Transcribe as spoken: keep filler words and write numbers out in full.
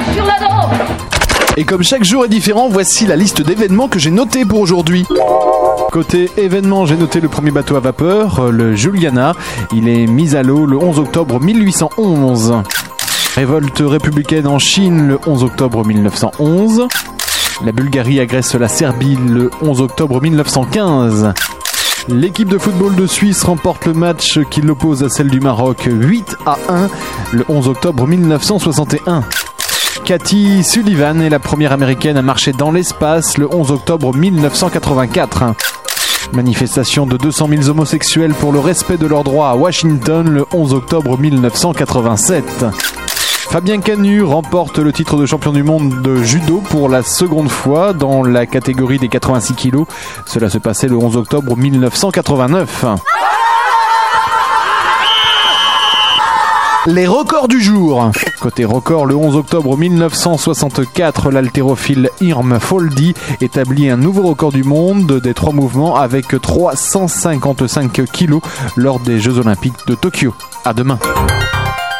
sur l'anneau. Et comme chaque jour est différent, voici la liste d'événements que j'ai notés pour aujourd'hui. Côté événements, j'ai noté le premier bateau à vapeur, le Juliana. Il est mis à l'eau le onze octobre mille huit cent onze. Révolte républicaine en Chine le onze octobre mille neuf cent onze. La Bulgarie agresse la Serbie le onze octobre mille neuf cent quinze. L'équipe de football de Suisse remporte le match qui l'oppose à celle du Maroc huit à un le onze octobre mille neuf cent soixante et un. Cathy Sullivan est la première américaine à marcher dans l'espace le onze octobre mille neuf cent quatre-vingt-quatre. Manifestation de deux cent mille homosexuels pour le respect de leurs droits à Washington le onze octobre mille neuf cent quatre-vingt-sept. Fabien Canu remporte le titre de champion du monde de judo pour la seconde fois dans la catégorie des quatre-vingt-six kilos. Cela se passait le onze octobre mille neuf cent quatre-vingt-neuf. Les records du jour. Côté record, le onze octobre mille neuf cent soixante-quatre, l'haltérophile Irm Foldi établit un nouveau record du monde des trois mouvements avec trois cent cinquante-cinq kilos lors des Jeux Olympiques de Tokyo. À demain.